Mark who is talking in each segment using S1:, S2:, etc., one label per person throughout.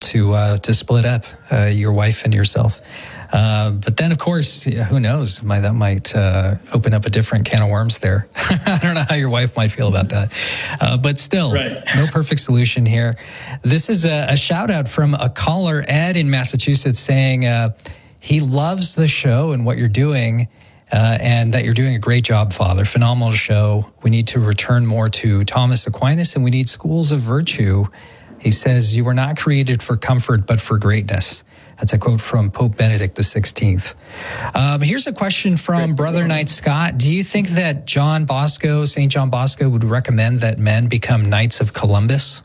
S1: to split up, your wife and yourself. But then, of course, who knows? That might open up a different can of worms there. I don't know how your wife might feel about that. But still, right. No perfect solution here. This is a shout out from a caller, Ed in Massachusetts, saying he loves the show and what you're doing, and that you're doing a great job, Father. Phenomenal show. We need to return more to Thomas Aquinas, and we need schools of virtue. He says, "You were not created for comfort, but for greatness." That's a quote from Pope Benedict XVI. Here's a question from Brother Knight Scott. Do you think that St. John Bosco would recommend that men become Knights of Columbus?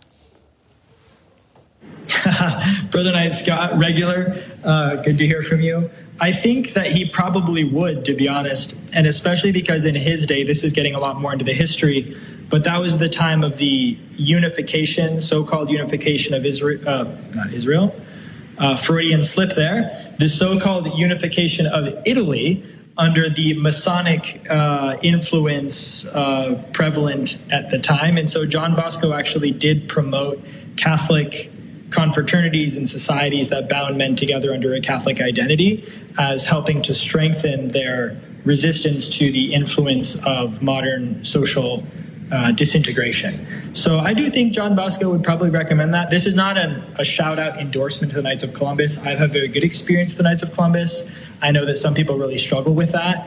S2: Brother Knight Scott, regular, good to hear from you. I think that he probably would, to be honest, and especially because in his day, this is getting a lot more into the history, but that was the time of the unification, so-called unification of Israel, Freudian slip there, the so-called unification of Italy under the Masonic influence prevalent at the time. And so John Bosco actually did promote Catholic confraternities and societies that bound men together under a Catholic identity as helping to strengthen their resistance to the influence of modern social disintegration. So I do think John Bosco would probably recommend that. This is not a shout-out endorsement to the Knights of Columbus. I've had very good experience with the Knights of Columbus. I know that some people really struggle with that.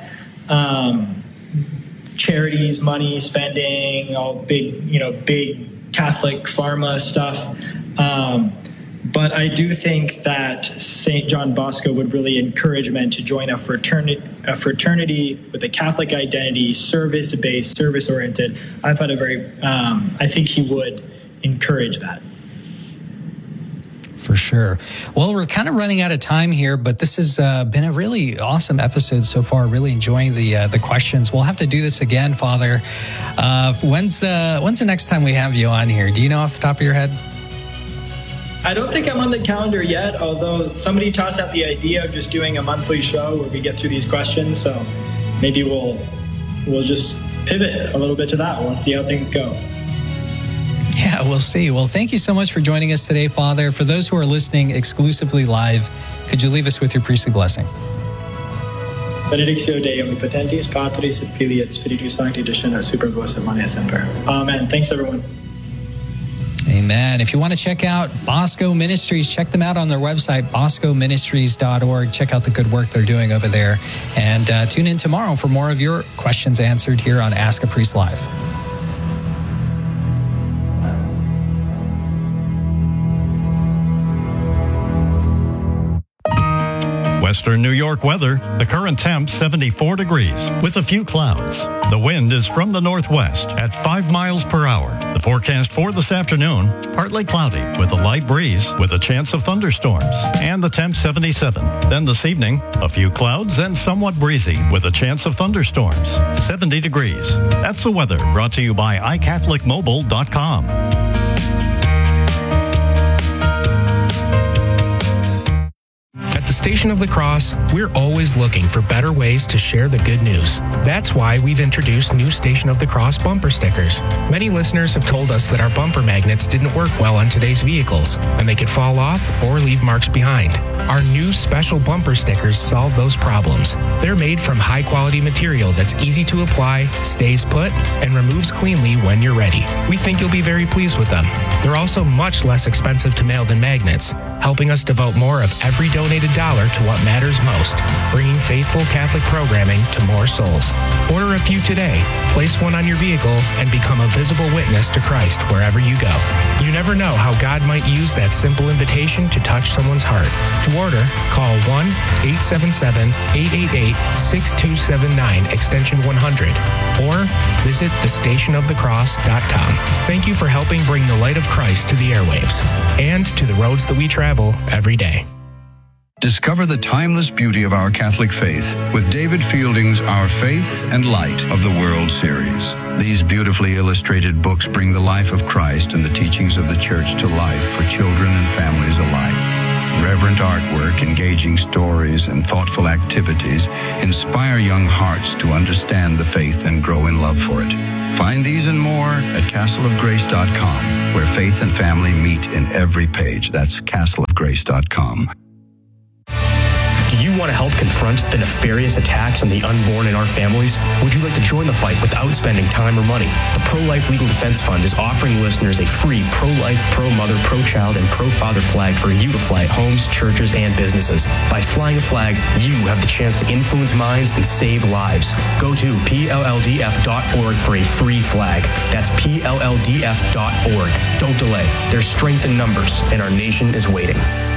S2: Charities, money, spending, all big Catholic pharma stuff. But I do think that St. John Bosco would really encourage men to join a fraternity with a Catholic identity, service-based, service-oriented. I've had I think he would encourage that.
S1: For sure. Well, we're kind of running out of time here, but this has been a really awesome episode so far. Really enjoying the questions. We'll have to do this again, Father. When's the next time we have you on here? Do you know off the top of your head?
S2: I don't think I'm on the calendar yet, although somebody tossed out the idea of just doing a monthly show where we get through these questions. So maybe we'll just pivot a little bit to that. We'll see how things go.
S1: Yeah, we'll see. Well, thank you so much for joining us today, Father. For those who are listening exclusively live, could you leave us with your priestly blessing?
S2: Benedictio Dei omnipotentis, Patris et Filii et Spiritus Sancti descendat super vos et manet semper. Amen. Thanks, everyone.
S1: Amen. If you want to check out Bosco Ministries, check them out on their website, boscoministries.org. Check out the good work they're doing over there. And tune in tomorrow for more of your questions answered here on Ask a Priest Live.
S3: Western New York weather, the current temp 74 degrees with a few clouds. The wind is from the northwest at 5 miles per hour. The forecast for this afternoon, partly cloudy with a light breeze with a chance of thunderstorms. And the temp 77. Then this evening, a few clouds and somewhat breezy with a chance of thunderstorms. 70 degrees. That's the weather brought to you by iCatholicMobile.com.
S4: At the Station of the Cross, we're always looking for better ways to share the good news. That's why we've introduced new Station of the Cross bumper stickers. Many listeners have told us that our bumper magnets didn't work well on today's vehicles, and they could fall off or leave marks behind. Our new special bumper stickers solve those problems. They're made from high-quality material that's easy to apply, stays put, and removes cleanly when you're ready. We think you'll be very pleased with them. They're also much less expensive to mail than magnets, helping us devote more of every donated dollar to what matters most, bringing faithful Catholic programming to more souls. Order a few today, place one on your vehicle, and become a visible witness to Christ wherever you go. You never know how God might use that simple invitation to touch someone's heart. To order, call 1-877-888-6279, extension 100, or visit thestationofthecross.com. Thank you for helping bring the light of Christ to the airwaves and to the roads that we travel every day.
S5: Discover the timeless beauty of our Catholic faith with David Fielding's Our Faith and Light of the World series. These beautifully illustrated books bring the life of Christ and the teachings of the Church to life for children and families alike. Reverent artwork, engaging stories, and thoughtful activities inspire young hearts to understand the faith and grow in love for it. Find these and more at castleofgrace.com, where faith and family meet in every page. That's castleofgrace.com.
S6: Do you want to help confront the nefarious attacks on the unborn in our families? Would you like to join the fight without spending time or money? The Pro-Life Legal Defense Fund is offering listeners a free pro-life, pro-mother, pro-child, and pro-father flag for you to fly at homes, churches, and businesses. By flying a flag, you have the chance to influence minds and save lives. Go to PLLDF.org for a free flag. That's PLLDF.org. Don't delay. There's strength in numbers, and our nation is waiting.